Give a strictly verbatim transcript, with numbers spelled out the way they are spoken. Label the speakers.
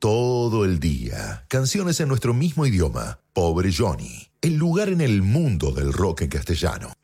Speaker 1: todo el día. Canciones en nuestro mismo idioma. Pobre Johnny. El lugar en el mundo del rock en castellano.